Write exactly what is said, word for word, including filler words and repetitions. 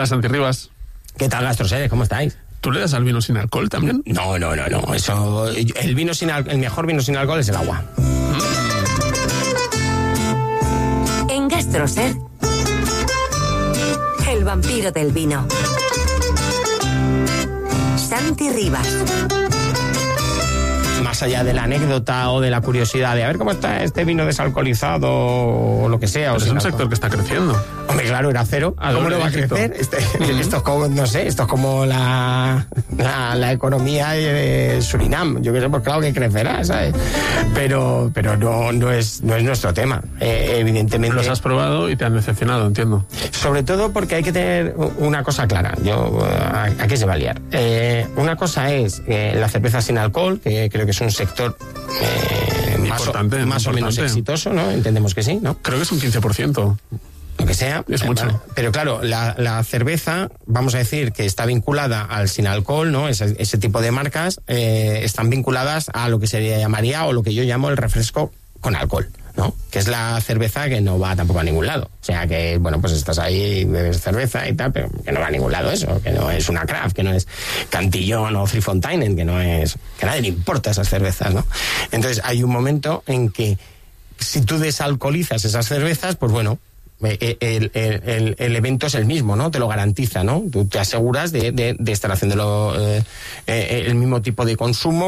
Buenas, Santi Rivas. ¿Qué tal, gastroseres? ¿Cómo estáis? ¿Tú le das al vino sin alcohol también? No, no, no, no. Eso, el vino sin al, el mejor vino sin alcohol es el agua. En Gastroser, el vampiro del vino. Santi Rivas. Más allá de la anécdota o de la curiosidad de a ver cómo está este vino desalcoholizado o lo que sea. Pues o es un alcohol. sector que está creciendo. Hombre, claro, era cero. Ah, ¿Cómo doble no va a dígito. crecer? Este, uh-huh. Esto es como, no sé, esto es como la, la, la economía de Surinam. Yo qué sé, pues claro que crecerá, ¿sabes? Pero, pero no, no, es, no es nuestro tema, eh, evidentemente. Los has probado y te han decepcionado, entiendo. Sobre todo porque hay que tener una cosa clara. Yo, ¿a qué se va a liar? Eh, una cosa es eh, la cerveza sin alcohol, que creo que es un sector eh, más, importante, o, más importante. o menos exitoso, ¿no? Entendemos que sí, ¿no? Creo que es un quince por ciento. Lo que sea. Es mucho. Bueno, pero claro, la, la cerveza, vamos a decir que está vinculada al sin alcohol, ¿no? Ese, ese tipo de marcas eh, están vinculadas a lo que se llamaría, o lo que yo llamo el refresco con alcohol, ¿no? Que es la cerveza que no va tampoco a ningún lado. O sea que, bueno, pues estás ahí, bebes cerveza y tal, pero que no va a ningún lado eso, que no es una craft, que no es Cantillon o Three Fontainen, que no es... que a nadie le importa esas cervezas, ¿no? Entonces hay un momento en que si tú desalcoholizas esas cervezas, pues bueno, el, el, el, el evento es el mismo, ¿no? Te lo garantiza, ¿no? Tú te aseguras de, de, de estar haciéndolo eh, eh, el mismo tipo de consumo